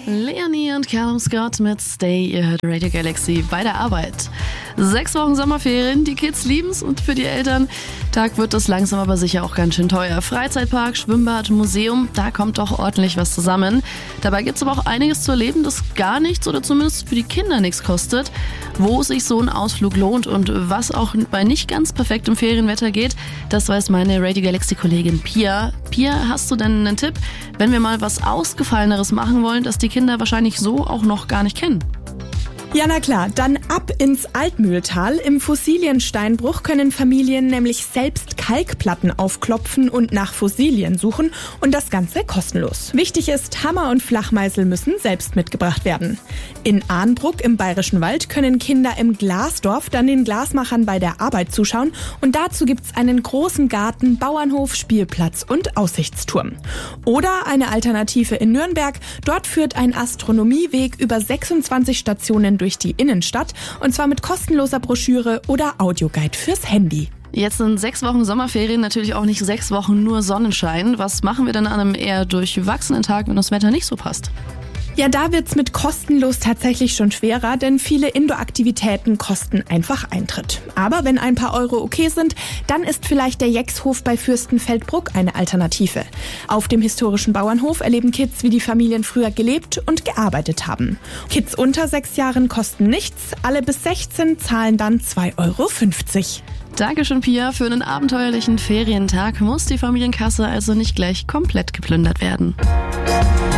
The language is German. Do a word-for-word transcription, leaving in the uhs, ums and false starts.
Leonie und Callum Scott mit Stay, ihr hört Radio Galaxy bei der Arbeit. Sechs Wochen Sommerferien, die Kids lieben's und für die Eltern, Tag wird es langsam aber sicher auch ganz schön teuer. Freizeitpark, Schwimmbad, Museum, da kommt doch ordentlich was zusammen. Dabei gibt's aber auch einiges zu erleben, das gar nichts oder zumindest für die Kinder nichts kostet. Wo sich so ein Ausflug lohnt und was auch bei nicht ganz perfektem Ferienwetter geht, das weiß meine Radio Galaxy Kollegin Pia. Pia, hast du denn einen Tipp, wenn wir mal was Ausgefalleneres machen wollen, das die Kinder wahrscheinlich so auch noch gar nicht kennen? Ja, na klar, dann ab ins Altmühltal. Im Fossiliensteinbruch können Familien nämlich selbst Kalkplatten aufklopfen und nach Fossilien suchen und das Ganze kostenlos. Wichtig ist, Hammer und Flachmeißel müssen selbst mitgebracht werden. In Arnbruck im Bayerischen Wald können Kinder im Glasdorf dann den Glasmachern bei der Arbeit zuschauen und dazu gibt's einen großen Garten, Bauernhof, Spielplatz und Aussichtsturm. Oder eine Alternative in Nürnberg, dort führt ein Astronomieweg über sechsundzwanzig Stationen durch die Innenstadt und zwar mit kostenloser Broschüre oder Audioguide fürs Handy. Jetzt sind sechs Wochen Sommerferien, natürlich auch nicht sechs Wochen nur Sonnenschein. Was machen wir denn an einem eher durchwachsenen Tag, wenn das Wetter nicht so passt? Ja, da wird's mit kostenlos tatsächlich schon schwerer, denn viele Indoor-Aktivitäten kosten einfach Eintritt. Aber wenn ein paar Euro okay sind, dann ist vielleicht der Jexhof bei Fürstenfeldbruck eine Alternative. Auf dem historischen Bauernhof erleben Kids, wie die Familien früher gelebt und gearbeitet haben. Kids unter sechs Jahren kosten nichts, alle bis sechzehn zahlen dann zwei Euro fünfzig. Dankeschön, Pia. Für einen abenteuerlichen Ferientag muss die Familienkasse also nicht gleich komplett geplündert werden.